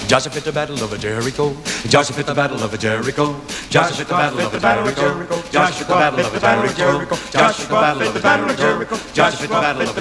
Joshua fit the battle of Jericho. Joshua fit the battle of Jericho. Joshua fit the battle of Jericho. Joshua fit the battle of Jericho. Joshua fit the battle of Jericho. Joshua fit the battle of